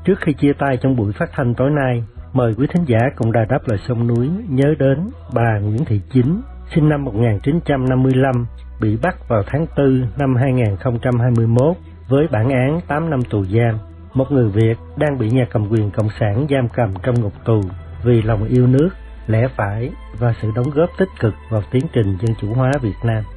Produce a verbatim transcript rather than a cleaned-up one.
Trước khi chia tay trong buổi phát thanh tối nay, mời quý thính giả cùng Đài Đáp Lời Sông Núi nhớ đến bà Nguyễn Thị Chính, sinh năm một nghìn chín trăm năm mươi lăm, bị bắt vào tháng tư năm hai nghìn không trăm hai mươi mốt với bản án tám năm tù giam. Một người Việt đang bị nhà cầm quyền Cộng sản giam cầm trong ngục tù vì lòng yêu nước, lẽ phải và sự đóng góp tích cực vào tiến trình dân chủ hóa Việt Nam.